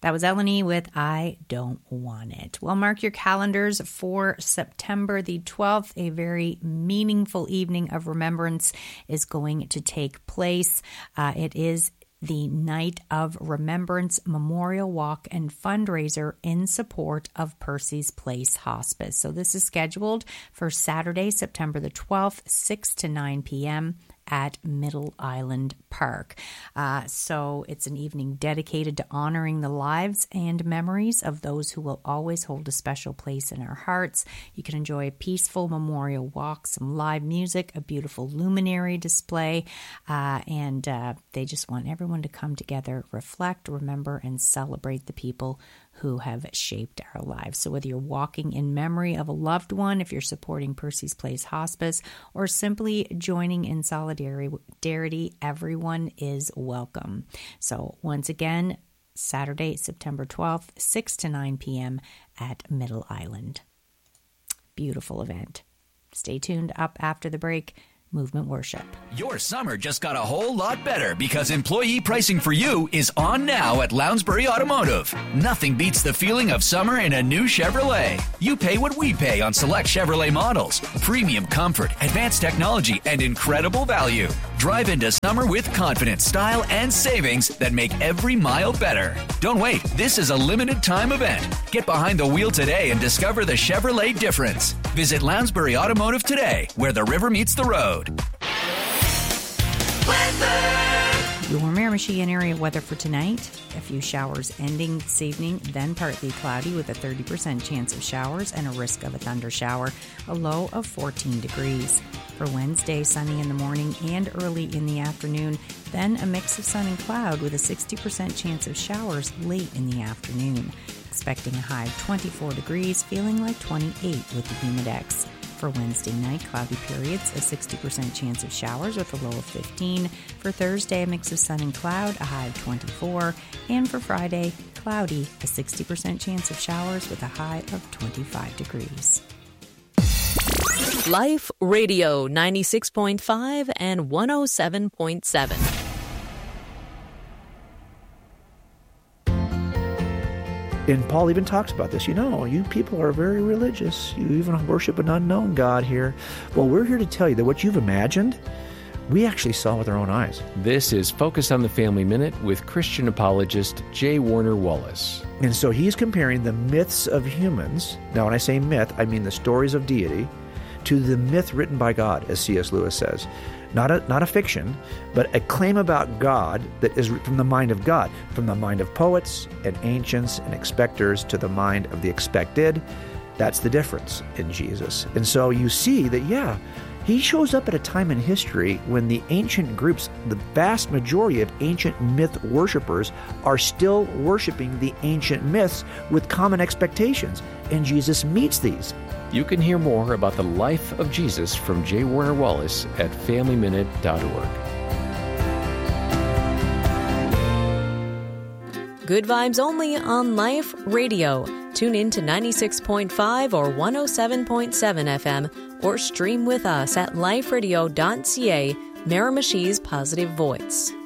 That was Eleni with I Don't Want It. Well, mark your calendars for September the 12th. A very meaningful evening of remembrance is going to take place. It is the Night of Remembrance Memorial Walk and Fundraiser in support of Percy's Place Hospice. So this is scheduled for Saturday, September the 12th, 6 to 9 p.m. at Middle Island Park. So it's an evening dedicated to honoring the lives and memories of those who will always hold a special place in our hearts. You can enjoy a peaceful memorial walk, some live music, a beautiful luminary display, and they just want everyone to come together, reflect, remember, and celebrate the people who have shaped our lives. So whether you're walking in memory of a loved one, if you're supporting Percy's Place Hospice, or simply joining in solidarity, everyone is welcome. So once again, Saturday, September 12th, 6 to 9 p.m. at Middle Island. Beautiful event. Stay tuned. Up after the break, Movement Worship. Your summer just got a whole lot better because employee pricing for you is on now at Lounsbury Automotive. Nothing beats the feeling of summer in a new Chevrolet. You pay what we pay on select Chevrolet models. Premium comfort, advanced technology, and incredible value. Drive into summer with confidence, style, and savings that make every mile better. Don't wait. This is a limited time event. Get behind the wheel today and discover the Chevrolet difference. Visit Lounsbury Automotive today, where the river meets the road. Your Miramichi area weather for tonight. A few showers ending this evening, then partly cloudy with a 30% chance of showers and a risk of a thunder shower, a low of 14 degrees. For Wednesday, sunny in the morning and early in the afternoon, then a mix of sun and cloud with a 60% chance of showers late in the afternoon. Expecting a high of 24 degrees, feeling like 28 with the Humidex. For Wednesday night, cloudy periods, a 60% chance of showers with a low of 15. For Thursday, a mix of sun and cloud, a high of 24. And for Friday, cloudy, a 60% chance of showers with a high of 25 degrees. Life Radio 96.5 and 107.7. And Paul even talks about this. You people are very religious. You even worship an unknown God here. Well, we're here to tell you that what you've imagined, we actually saw with our own eyes. This is Focus on the Family Minute with Christian apologist J. Warner Wallace. And so he's comparing the myths of humans, now when I say myth, I mean the stories of deity, to the myth written by God, as C.S. Lewis says. Not a fiction, but a claim about God that is from the mind of God, from the mind of poets and ancients and expectors to the mind of the expected. That's the difference in Jesus. And so you see that, he shows up at a time in history when the ancient groups, the vast majority of ancient myth worshipers, are still worshiping the ancient myths with common expectations. And Jesus meets these. You can hear more about the life of Jesus from J. Warner Wallace at FamilyMinute.org. Good vibes only on Life Radio. Tune in to 96.5 or 107.7 FM or stream with us at liferadio.ca, Miramichi's Positive Voice.